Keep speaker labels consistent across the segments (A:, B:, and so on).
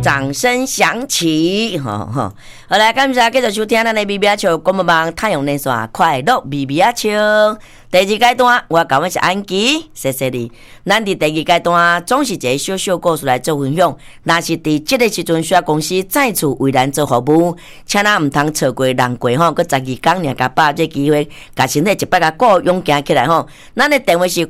A: 掌声响起，好来，感谢继续收听咱的咪咪笑广播网太阳能线快乐咪咪笑。第二阶段，我讲的是安琪，谢谢你。咱伫第二阶段总是一个小小故事来做分享。若是伫这个时阵需要公司再次为咱做服务，请咱唔通错过人过吼，佮12天尔甲把这机会，甲身体一摆甲鼓勇行起来吼。咱的电话是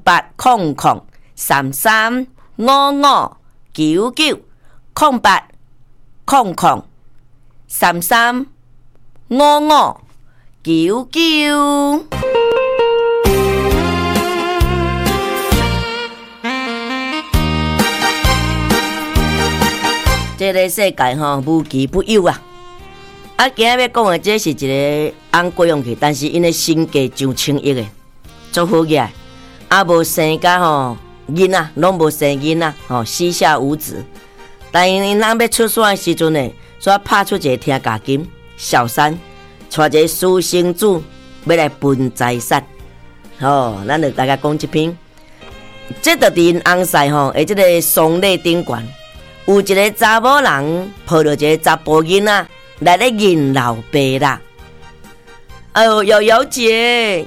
A: 0800335599。0800335599。这个世界吼无奇不有啊！今日要讲的这是一个翁过用去，但是因的身价上千亿的，做好起来，无生甲吼囡仔，拢无生囡仔，膝下无子。但因咱要出山的时阵呢，所以拍出一个天价金，小三带一个私生子要来分财产。咱就大家讲一篇，这就伫因翁婿吼，这个丧礼顶悬。有一个查某人抱着一个查甫囡仔来咧认老爸啦。瑶瑶姐，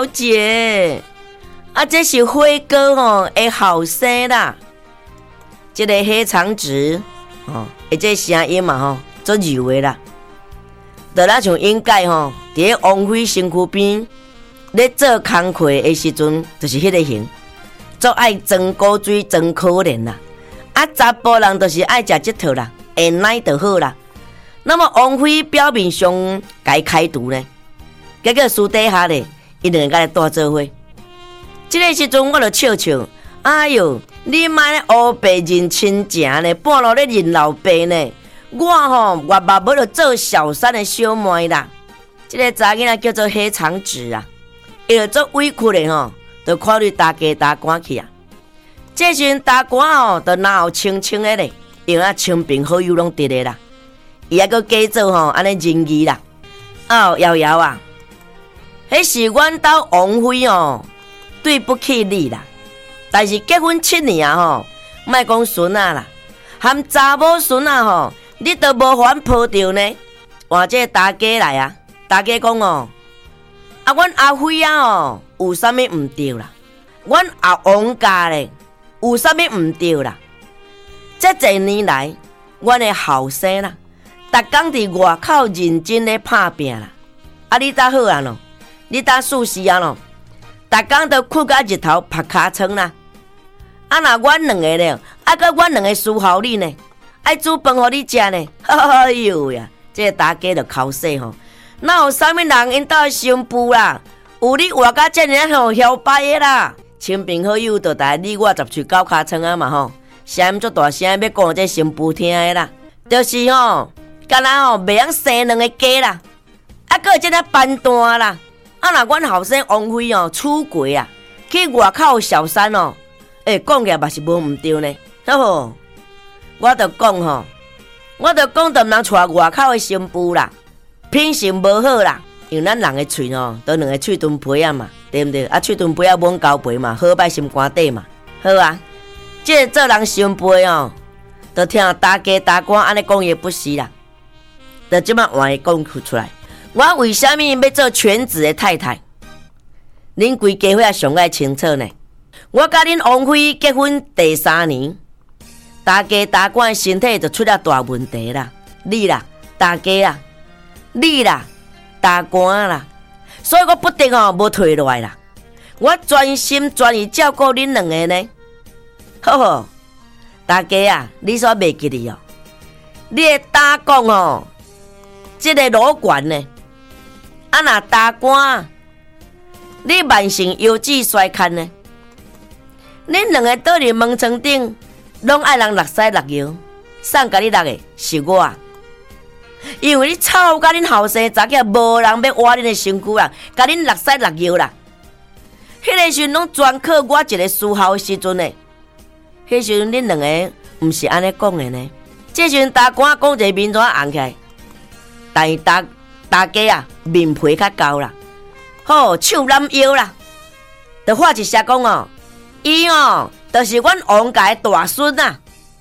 A: 这是辉哥吼的后生啦。这个黑长直这声音嘛吼，足柔的啦。就那像应该吼，伫王菲身躯边咧做工课的时阵，就是迄个型，足爱装古水，装可怜啦。查甫人就是爱食这套啦，会奶就好啦。那么王菲表面上该开除呢，结果私底下呢，伊两个来大做伙。这个时阵我就笑，哎哟，你莫咧黑白认亲情呢，半路咧认老爸呢。我爸要就做小三的小妹啦。这个查囡仔叫做黑长直啊，伊就做委屈的吼，就看你打家打官去啊。这时阵大官就哪有清清的咧，因为亲朋好友拢伫咧啦，伊还佫假做安尼仁义啦。瑶啊，迄是阮兜王妃对不起你啦。但是结婚7年啊莫讲孙仔啦，含查某孙仔你都无还抱着呢。换这大家来啊，大家讲阮阿妃有啥物毋对啦？阮阿王家咧。有啥物毋对啦？这1年来，阮的后生啦，逐工伫外口认真咧拍拼啦。你倒好啊咯，你倒舒适啊咯，逐工都困到日头晒尻川啦。若阮两个咧，搁阮两个伺候你呢，爱煮饭互你食呢。哎呦呀，这大家就口说哪有啥物人因兜新妇啦？有你活甲这样摇摆的啦。亲朋好友就来你我10喙9尻川啊嘛吼，声足大声要讲这新妇听的啦，就是敢若袂晓生2个家啦，搁有这样办单啦。若阮后生王妃出轨啊，去外口小三讲起来嘛是无毋对呢。我就讲就毋通带外口的新妇啦，品性无好啦，因为咱人的喙都2个喙墩皮啊嘛。对不对？喙墩皮猛交皮嘛，好摆心肝底嘛。好啊，这做人心皮就听大家大官安尼讲也不是啦。就这么换伊讲出来，我为什么要做全职的太太？恁规家伙也上爱清楚呢。我甲恁王妃结婚第3年，大家大官的身体就出了大问题啦。你啦，大家啊，你啦，大官啦。所以我不得无退落来啦，我专心全意照顾恁两个呢。好，大家啊，你所袂记哩你会打讲这个老悬呢，若大官，你慢性腰子衰竭呢，恁两个倒伫门床顶，拢爱人落屎落尿，送甲你落的是我。因为你吵甲恁后生查囝，无人要挖恁的身躯啦，甲恁落屎落尿啦。迄个时阵拢专靠我一个伺候的时阵呢。迄时阵恁两个毋是安尼讲的呢。这时阵大官讲一个面怎红起来，但是大家啊面皮较厚啦，手揽腰啦，就话一声讲伊就是阮王家的大孙啊。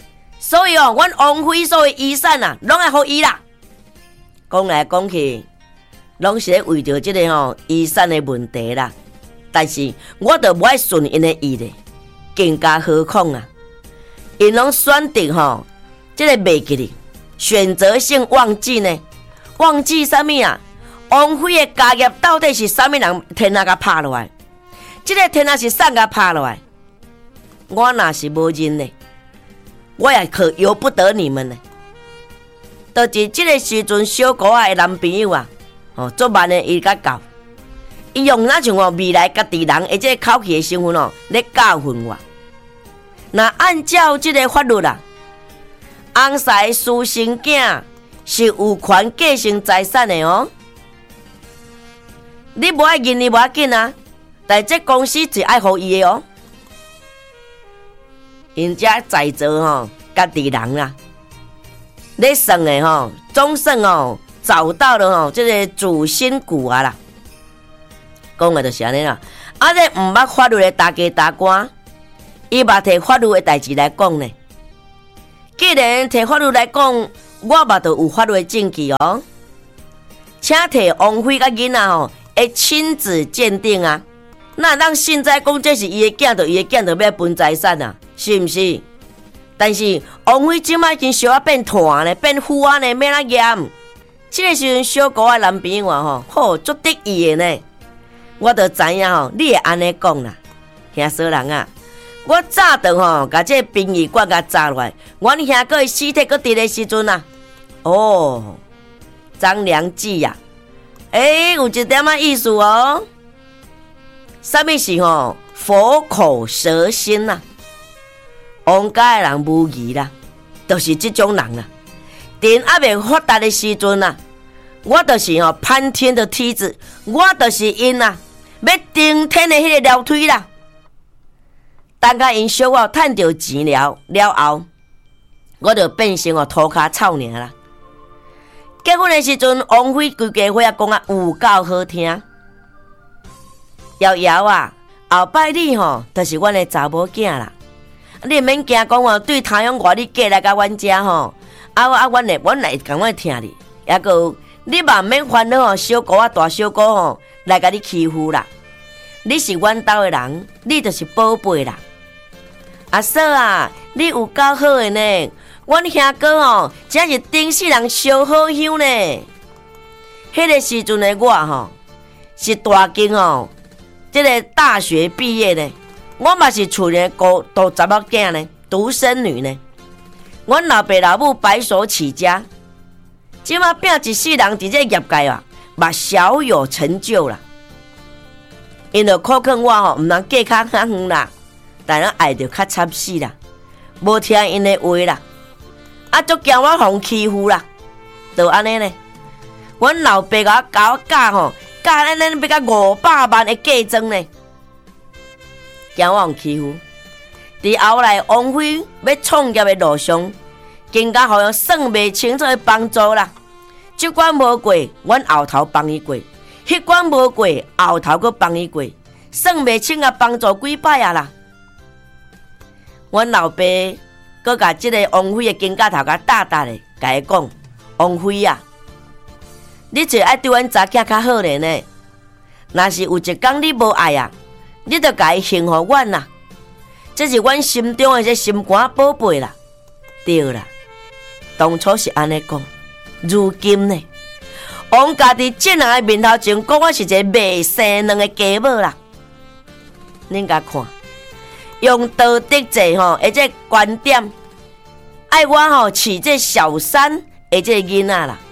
A: 所以哦，阮王妃所有遗产啊，拢爱予伊啦。讲来讲去，拢是咧为着即个遗产的问题啦。但是我就无爱顺因的意咧，更加何况啊，因拢选择即个袂记哩，选择性忘记呢？忘记啥物啊？王妃的家业到底是啥物人天啊甲拍落来？即个天啊是啥甲拍落来？我若是无认呢，我也可由不得你们呢。就是即个时阵，小姑仔的男朋友啊，做慢的伊甲教，伊用那像未来家己人，即个口气的身份咧教训我。那按照即个法律啦，翁婿私生囝是有权继承财产的哦。你无爱认，你无要紧啊，但这公司是爱予伊的哦。因遮在座家己人啦，咧算的总算找到了这个主心骨啊啦。讲的就是安尼啦，啊这毋捌法律的大家大官，伊嘛摕法律的代志来讲呢。既然摕法律来讲，我嘛就有法律的证据哦。请摕王妃甲囡仔会亲自鉴定啊。那咱现在讲这是伊的囝，就伊的囝就要分财产啊，是毋是？但是王妃即摆已经小变团咧，变富啊呢，免啊严。这个时阵，小姑仔男朋友啊足得意的呢。我就知影你会安尼讲啦，兄嫂人啊。我早就甲这殡仪馆甲砸落来，阮兄哥的尸体搁伫的时阵啊，张良计呀，有一点仔意思哦。啥物是佛口蛇心呐？王家的人无疑啦，就是这种人啦。电还未发达的时阵啊，我就是攀天的梯子，我就是因啦，要顶天的迄个撩腿啦。等甲因小我趁到钱了后，我就变成涂骹草尔啦。结婚的时阵，王妃规家伙啊讲啊有够好听。瑶瑶啊，后摆你就是阮的查某囝啦。你免惊讲对太阳外你嫁来甲阮遮阮来共阮听你，也个你嘛免烦恼小姑啊大小姑来甲你欺负啦。你是阮兜的人，你就是宝贝啦。阿嫂啊，你有够好的呢！阮兄哥真是顶世人烧好香呢。迄个时阵的我是大经这个大学毕业呢，我嘛是厝里大查某囝呢，独生女呢。阮老爸老母白手起家，即马拼一世人伫这业界啊，嘛小有成就啦。因就苦劝我毋通嫁较远啦。但咱爱着较惨死啦，无听因的话啦，足惊我互欺负啦，就安尼呢。阮老爸甲我教咱要甲500万的嫁妆呢，惊我互欺负。伫后来王妃要创业的路上，更加互用算袂清楚的帮助啦。这关无过，阮后头帮伊过；迄关无过，后头佫帮伊过，算袂清啊，帮助几摆啊啦。阮老爸佫甲即个王妃的肩胛头甲大大的甲伊讲：王妃啊，你就爱对阮查囝较好咧呢。若是有一天你无爱啊，你就甲伊幸福阮啦。这是阮心中的这心肝宝贝啦。对啦，当初是安尼讲，如今呢，王家伫这人的面头前讲我是一个未生两个家母啦。恁甲看。用道德制的这观点，爱我饲这小三的这囡仔啦，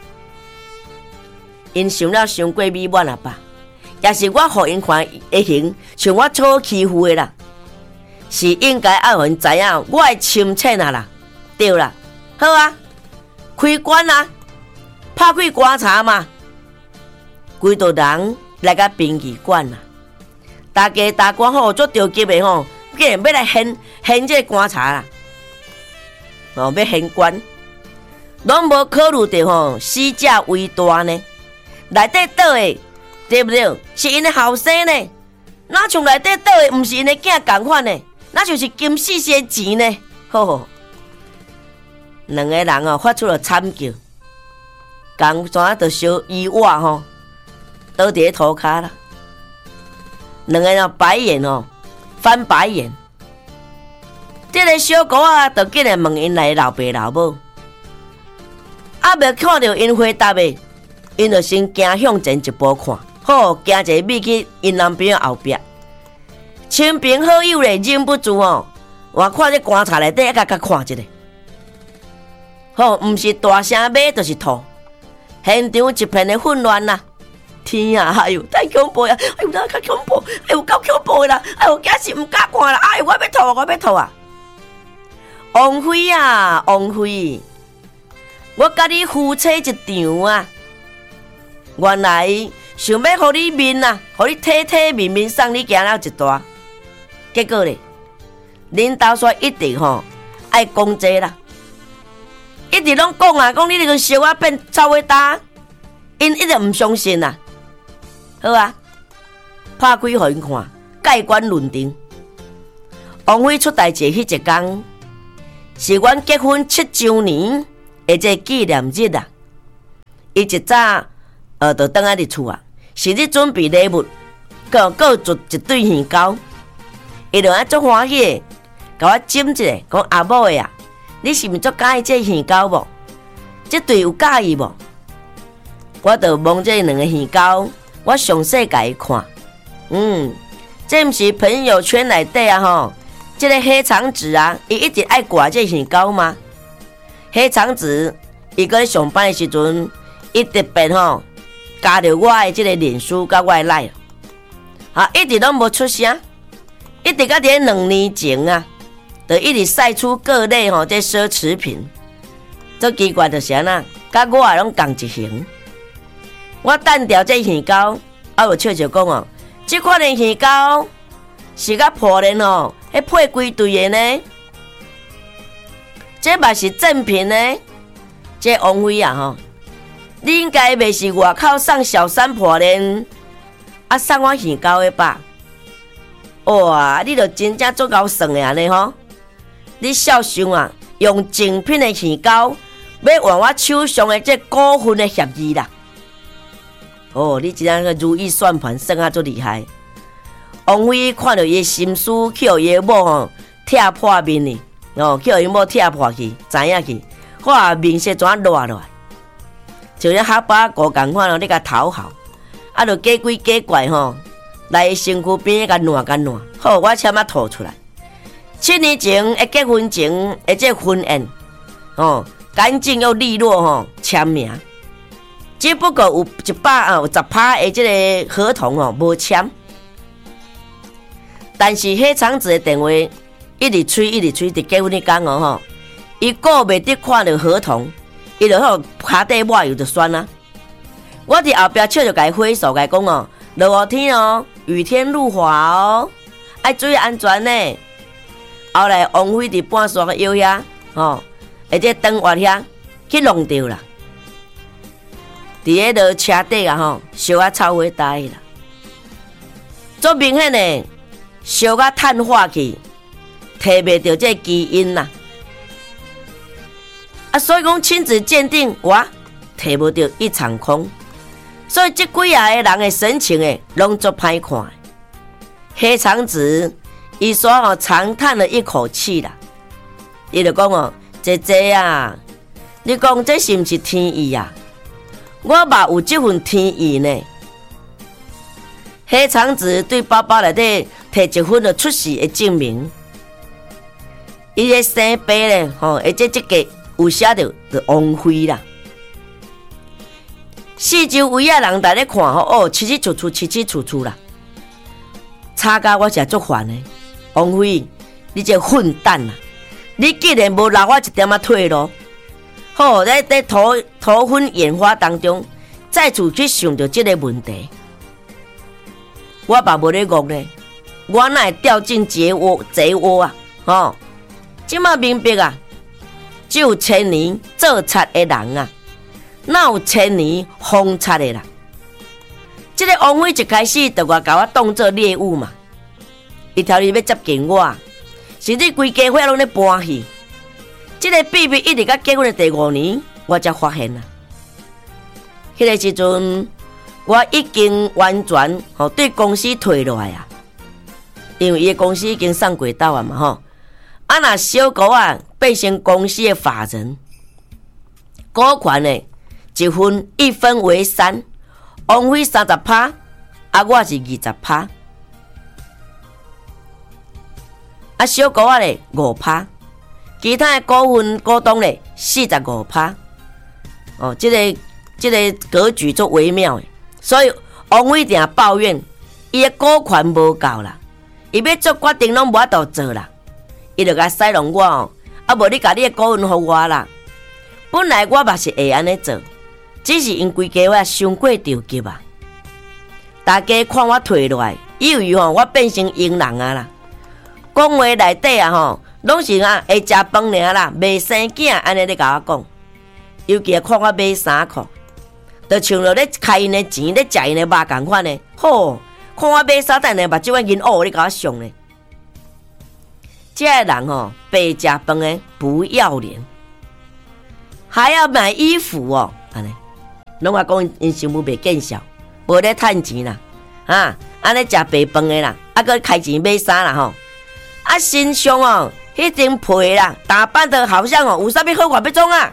A: 因想了伤过美满了吧？也是我互因看会行，像我初欺负的啦，是应该爱互因知影我的深浅啊啦，对啦，好啊，开棺啊，拍开棺查嘛，规道人来甲殡仪馆啦，大家大官做着急的既然要来献这个棺材啦，要献棺，拢无考虑到死者为大呢，内底倒的对不对？是因的后生呢，哪像内底倒的，毋是因的囝同款呢？那就是金世的钱呢。 两个人哦发出了惨叫，共怎就小意外吼，倒伫咧涂骹啦。两个人白眼哦，翻白眼。这个小姑啊，就竟然问因来老爸老母，啊，未看到因回答的，因就先行向前一步看，好行一米去因男朋友后壁。亲朋好友咧，忍不住哦，我看这棺材内底甲看一下。好，毋是大声骂，就是吐。现场一片的混乱啦！天啊，哎呦，太恐怖啊！哎呦，太恐怖！哎呦，够恐怖啦！哎呦，假是毋敢看啦！哎呦，我要吐，我要吐啊！王妃啊，王妃，我甲你夫妻一场啊！原来想要互你面啊，互你体体面面送你行了一段，结果咧，恁兜煞一直吼爱讲这啦，一直拢讲啊，讲你这个小啊变臭尾大，因一直毋相信啊。好啊，拍开互因看，盖棺论定。王妃出代志迄一天，是阮结婚7周年的这纪念日啊。伊一早就倒来伫厝啊，是咧准备礼物，各做一对鱼糕。伊就安足欢喜的，甲我斟一下，讲阿某的啊，你是毋足介意这鱼糕无？这对有介意无？我就望这两个鱼糕。我详细甲伊看，这毋是朋友圈内底啊吼，这个黑长直啊，伊一直爱挂这鱼糕吗？黑长直，伊搁咧上班的时阵，伊特别吼加着我的这个脸书甲我的赖，一直拢无出声，一直到伫2年前啊，就一直晒出各类吼这奢侈品。最奇怪就是安那，甲我也拢共一型。我等掉这鱼糕，就笑笑讲哦，这款的鱼糕是甲破烂哦，迄配规对的呢，这嘛是正品呢。这王妃啊吼，你应该袂是外口送小三破烂，送我鱼糕的吧？哇，你著真正足够算的安尼吼，你少想啊，用正品的鱼糕要换我手上的这股份的协议啦。你真正个如意算盘算啊足厉害。王妃看到伊的心思，去互伊的某吼拆破面哩，去互伊某拆破去，知影去，哇，面色怎落来，就像哈巴狗共款你甲讨好，就假鬼假怪吼，来身躯边甲烂，好，我签啊吐出来。7年前的结婚前的这婚宴，干净又利落吼，签名。只不过有10%的这个合同无签，但是黑长子的电话一直催，伫结婚那天吼，伊顾袂得看到合同，伊就好脚底抹油就酸啦。我伫后壁笑着甲伊挥手，甲伊讲落雨天雨天路滑爱注意安全呢。后来王妃伫半山个腰遐，或者灯滑遐去弄着啦。伫迄落车底啊烧啊臭火大啦，足明显的烧啊碳化去，摕袂到这基因啦。所以讲亲子鉴定，我摕无到一场空。所以这几下的人的神情诶，拢足歹看。黑长直伊说长叹了一口气啦，伊就讲姐姐啊，你讲这是毋是天意啊？我嘛有这份天意呢。黑长直对包包内底摕一份出世的证明，伊的生爸咧，而且这个有写着王妃啦。四周围啊人在咧看七七楚楚啦，吵甲我是足烦的。王妃，你这混蛋啊！你竟然无留我一点退路。在头昏眼花当中，再次去想到这个问题，我嘛无咧讲咧，我哪会掉进贼窝啊？即马明白啊，只有1000年做贼的人啊，哪有1000年封贼的啦？这个王妃一开始就甲我当作猎物嘛，伊条日要接近我，甚至规家伙拢咧搬去。 这个秘密一直到结婚的第5年，我才发现啦。迄个时阵，我已经完全对公司退落来啊，因为伊的公司已经送轨道啊嘛吼。啊，若小姑啊变成公司的法人，股权呢1分为3，王菲30%，啊我是20%，啊小姑啊咧5%。其他的股东咧45%，哦，这个格局足微妙的，所以王伟定抱怨伊的股权无够啦，伊要做决定拢无法度做啦，伊就甲塞弄我哦，啊无你甲你的股份互我啦。本来我嘛是会安尼做，只是因规家我伤过着急啊，大家看我退落来，以为我变成英人啊啦，讲话内底啊拢是会食饭尔啦，袂生囝安尼咧甲我讲。尤其看我买衫裤，就像着咧开因的钱，咧食因的肉共款呢。吼，看我买衫等下目睭银乌咧甲我上呢。这个人白食饭的不要脸，还要买衣服安尼，拢我讲因媳妇袂见效，无咧趁钱啦，安尼食白饭的啦，啊，搁开钱买衫啦啊，身上迄张皮啦，打扮得好像有啥物好话要种啊！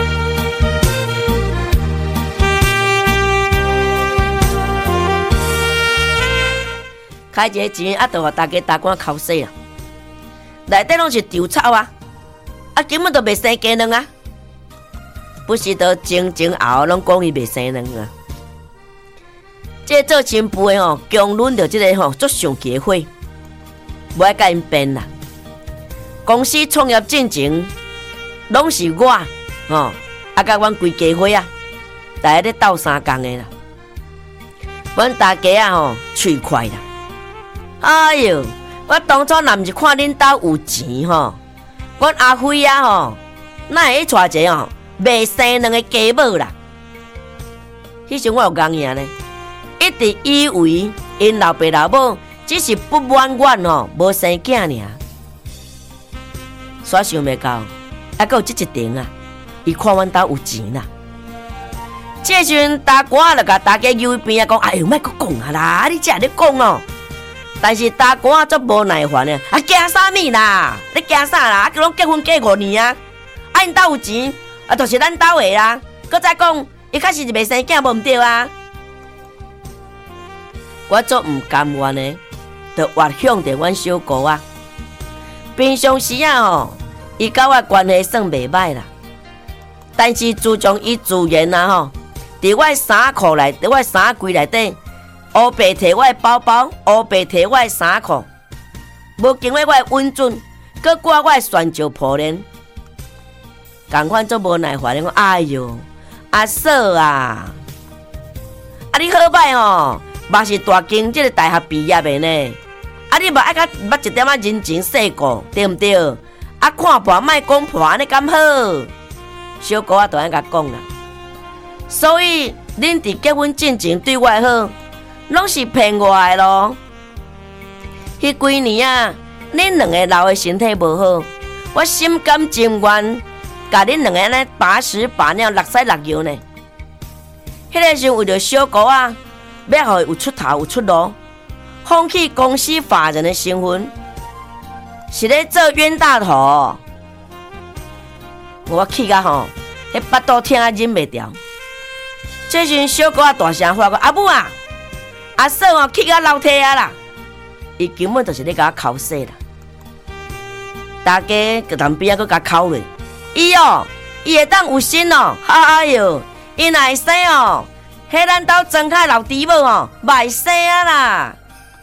A: 开一个钱啊，就互大家打官口水啦，内底拢是稻草啊，根本都袂生鸡卵啊！不是都前后拢讲伊袂生卵啊！这做新妇的强忍着这个足上机会，无爱甲因变啦。公司创业进程，拢是我甲阮规家伙啊，大家咧斗相共的啦。阮大家喙快啦。哎哟，我当初若毋是看恁兜有钱阮阿辉啊哪会去娶一个袂生卵的家母啦？迄时我有讲赢呢，一直以为因老爸老母只是不满阮无生囝尔。煞想袂到，还佫有这一点啊！伊看阮兜有钱啦。这时阵大哥就甲大家揪边啊，讲：“哎呦，莫佫讲啊啦！你只咧讲但是大哥足无耐烦的，惊啥物啦？你惊啥啦？佮拢结婚过5年啊！因兜有钱就是咱兜的啦。佮再讲，伊确实是袂生囝，无毋对啊！我足毋甘愿的，就越向着阮小姑啊。平常时伊甲我关系算袂歹啦，但是自从伊自愿伫我衫裤内，伫我衫柜内底，乌白摕我包包，乌白摕我衫裤，无经过我温准，佮挂我旋石铺链，共款做无耐烦的讲，哎哟，阿嫂啊，你好歹嘛是大经这个大学毕业的呢，你嘛爱甲捌一点仔人情世故，对毋对？看破莫讲破，安尼敢好？小姑都安甲讲啦。所以恁伫结婚进程对我好，拢是骗我的咯。迄几年啊，恁两个老的身体无好，我心甘情愿，甲恁两个安尼把屎把尿、落屎落尿呢。迄个时为着小姑啊，要互伊有出头有出路，放弃公司法人的身份。是咧做冤大头，我气甲迄巴肚疼啊忍袂掉。这时小姑啊大声话讲：“阿母啊，阿嫂气甲流涕啊啦！”伊根本就是咧甲我口水啦。大家个旁边啊，佮甲口咧，伊会当有心哎哟，伊若会生迄咱兜庄凯老弟母袂生啊啦！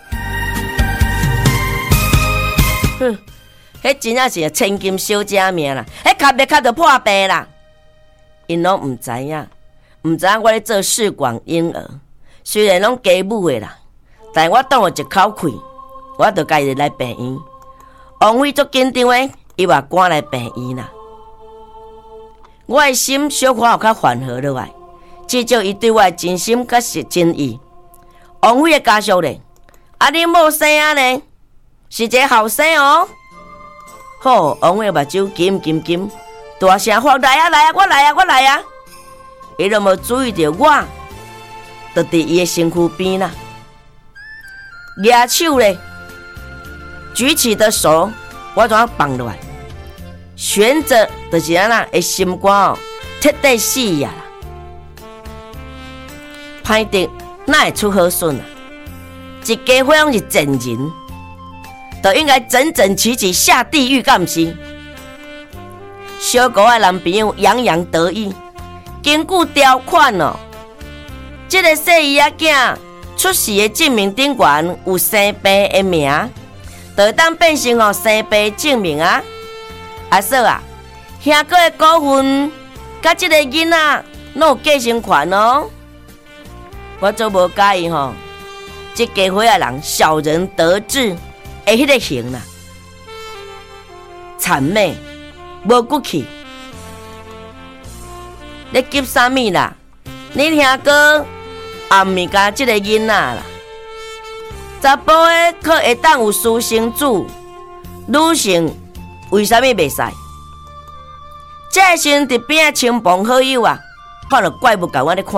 A: 哼，迄真正是千金小姐命啦！迄卡袂卡就破病啦！因拢毋知影我咧做试管婴儿，虽然拢家母的啦，但我当我一口气，我就家己来病院。王辉足紧张的，伊话赶来病院啦。我的心小可有较缓和落来，至少伊对我的真心甲是真意。王辉的家属咧，你某生啊呢？是一个后生好，王伟目睭金金金， 大声喊来啊来啊，我来啊我来啊！伊都无注意到我，就伫伊的身躯边啦。举手咧，举起的手，我怎放落来？悬着就是安那的心肝哦，彻底死呀啦！歹得哪会出好笋啊？一家伙拢是贱人，都应该整整齐齐下地狱，敢毋是？小狗的男朋友洋洋得意，根据条款哦，这个细姨仔囝出世的证明顶悬有生爸的名，就会当变成生爸证明啊！阿嫂啊，兄哥的股份，甲这个囡仔拢有继承权哦。我做无介意吼，这家伙的人小人得志，会迄个型啦，谄媚，无骨气。你急啥物啦？你兄哥也毋是甲这个囡仔啦，查甫的可会当有私生子，女性为啥物袂使？这时伫边仔亲朋好友啊，看到怪物甲我咧看。